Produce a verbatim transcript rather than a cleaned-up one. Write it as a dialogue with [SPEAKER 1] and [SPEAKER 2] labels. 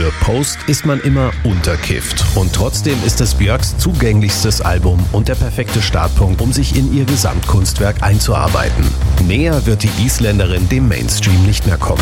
[SPEAKER 1] Für Post ist man immer unterkifft und trotzdem ist es Björks zugänglichstes Album und der perfekte Startpunkt, um sich in ihr Gesamtkunstwerk einzuarbeiten. Näher wird die Isländerin dem Mainstream nicht mehr kommen.